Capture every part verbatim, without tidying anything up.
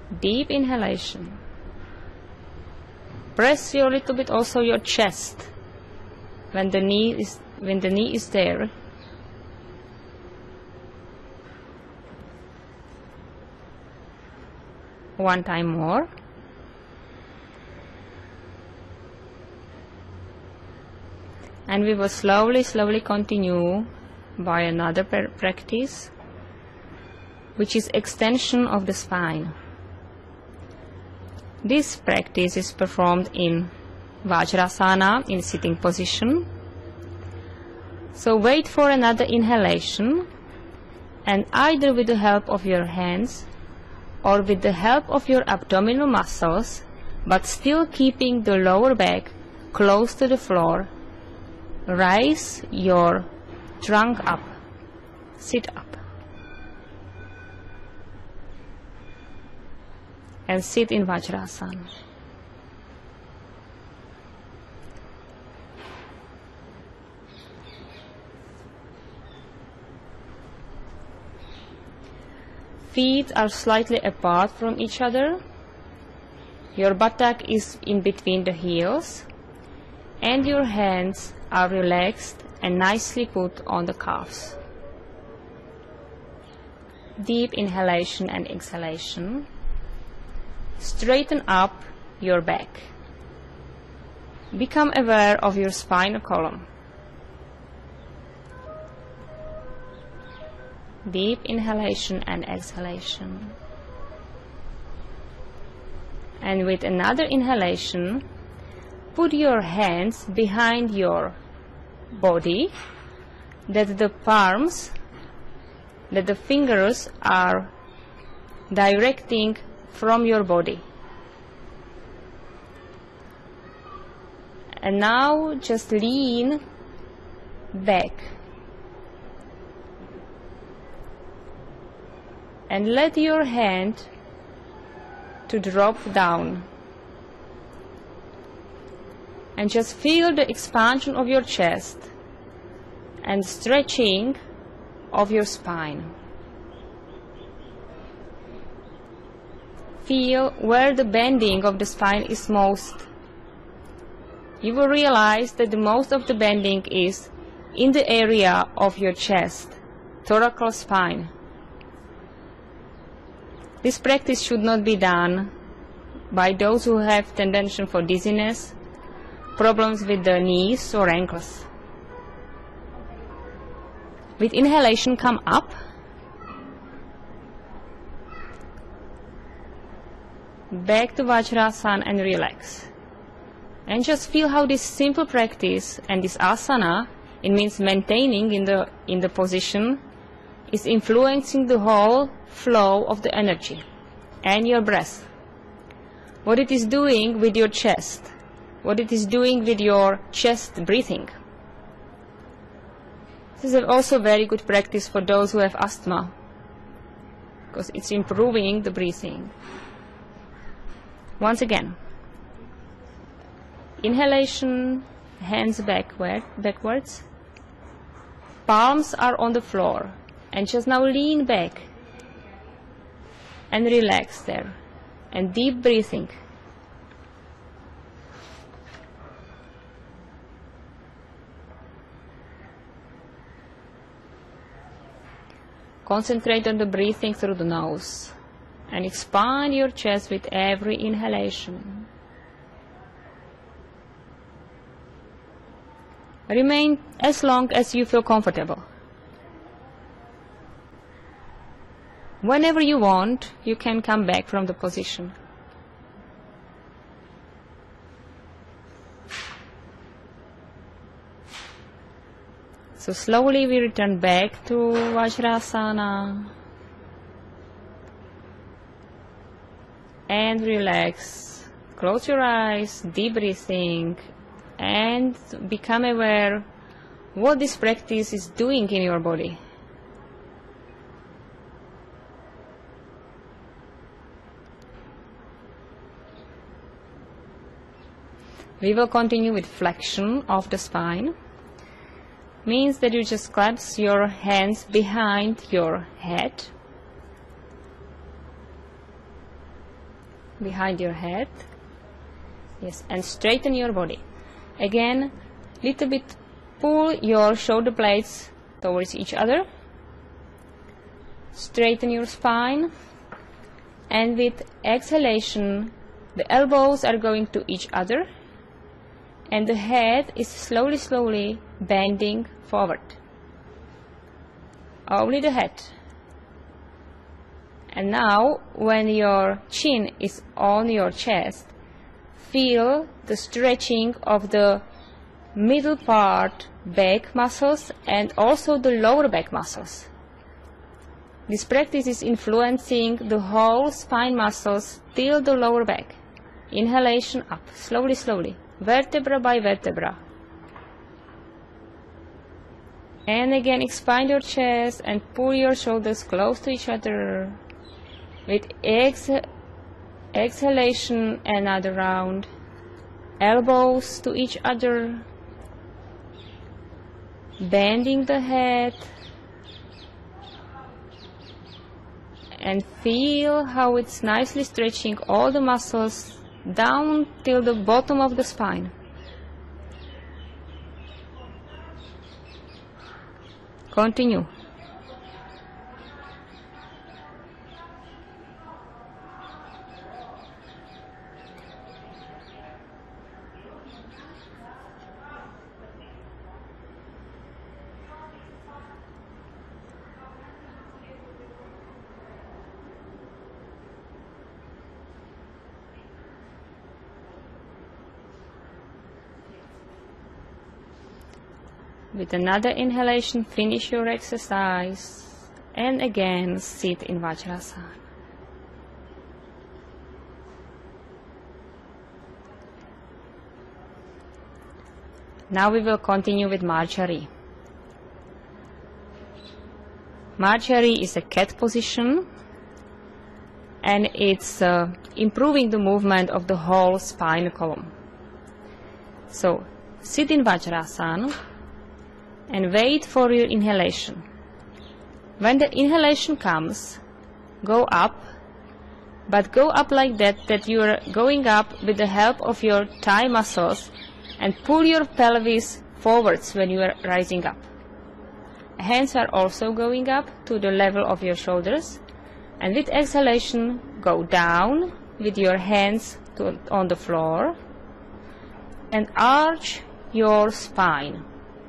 Deep inhalation. Press your little bit also your chest when the knee is when the knee is there. One time more. And we will slowly, slowly continue by another practice, which is extension of the spine. This practice is performed in Vajrasana, in sitting position. So wait for another inhalation, and either with the help of your hands or with the help of your abdominal muscles, but still keeping the lower back close to the floor, rise your trunk up, sit up, and sit in Vajrasana. Feet are slightly apart from each other. Your buttock is in between the heels, and your hands are relaxed and nicely put on the calves. Deep inhalation and exhalation. Straighten up your back. Become aware of your spinal column. Deep inhalation and exhalation. And with another inhalation, put your hands behind your body, that the palms, that the fingers are directing from your body. And now just lean back and let your hand to drop down, and just feel the expansion of your chest and stretching of your spine. Feel where the bending of the spine is most. You will realize that the most of the bending is in the area of your chest, thoracic spine. This practice should not be done by those who have tendency for dizziness, problems with the knees or ankles. With inhalation, come up. Back to Vajrasana and relax. And just feel how this simple practice and this asana, it means maintaining in the, in the position, is influencing the whole flow of the energy and your breath. What it is doing with your chest, what it is doing with your chest breathing. This is also very good practice for those who have asthma, because it's improving the breathing. Once again, inhalation, hands backward, backwards, palms are on the floor, and just now lean back and relax there, and deep breathing. Concentrate on the breathing through the nose and expand your chest with every inhalation. Remain as long as you feel comfortable. Whenever you want, you can come back from the position. So slowly we return back to Vajrasana and relax. Close your eyes, deep breathing, and become aware what this practice is doing in your body. We will continue with flexion of the spine. Means that you just clasp your hands behind your head behind your head. Yes, and straighten your body. Again, little bit pull your shoulder blades towards each other. Straighten your spine. And with exhalation, the elbows are going to each other. And the head is slowly, slowly bending forward. Only the head. And now, when your chin is on your chest, feel the stretching of the middle part back muscles and also the lower back muscles. This practice is influencing the whole spine muscles till the lower back. Inhalation up, slowly, slowly, vertebra by vertebra. And again, expand your chest and pull your shoulders close to each other. With exha exhalation, another round. Elbows to each other. Bending the head. And feel how it's nicely stretching all the muscles down till the bottom of the spine. Continue. With another inhalation, finish your exercise and again sit in Vajrasana. Now we will continue with Marjari. Marjari is a cat position and it's uh, improving the movement of the whole spinal column. So sit in Vajrasana and wait for your inhalation. When the inhalation comes, go up, but go up like that, that you are going up with the help of your thigh muscles and pull your pelvis forwards when you are rising up. Hands are also going up to the level of your shoulders, and with exhalation, go down with your hands to, on the floor and arch your spine.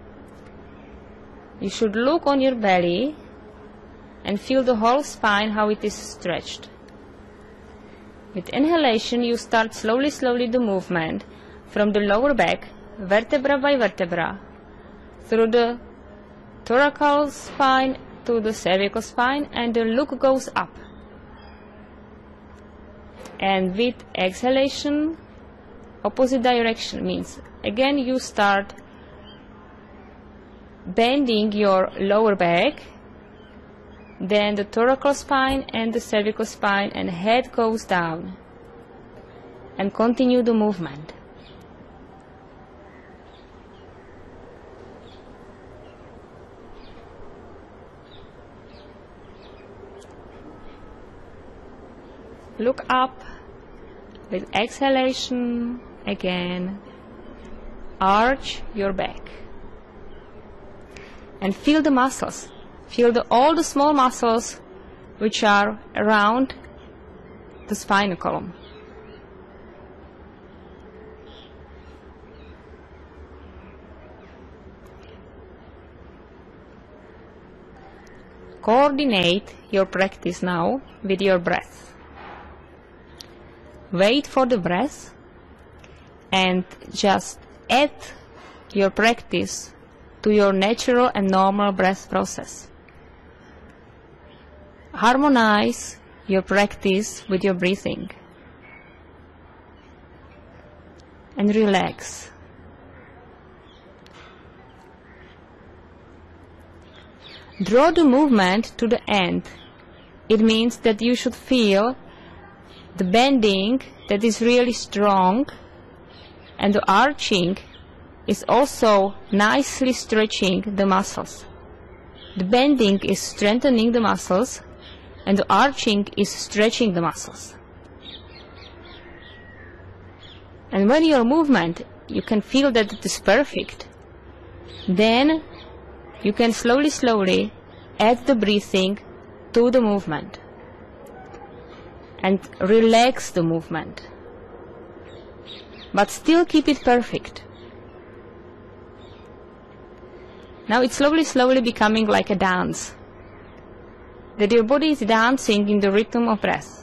You should look on your belly and feel the whole spine, how it is stretched. With inhalation, you start slowly, slowly the movement from the lower back, vertebra by vertebra, through the thoracic spine to the cervical spine, and the look goes up. And with exhalation, opposite direction means, again you start bending your lower back, then the thoracic spine and the cervical spine, and head goes down. And continue the movement. Look up with exhalation again. Arch your back. And feel the muscles. Feel the, all the small muscles which are around the spinal column. Coordinate your practice now with your breath. Wait for the breath and just add your practice to your natural and normal breath process. Harmonize your practice with your breathing. And relax. Draw the movement to the end. It means that you should feel the bending that is really strong, and the arching is also nicely stretching the muscles. The bending is strengthening the muscles, and the arching is stretching the muscles. And when your movement, you can feel that it is perfect, then you can slowly, slowly add the breathing to the movement and relax the movement, but still keep it perfect. Now it's slowly, slowly becoming like a dance, that your body is dancing in the rhythm of breath.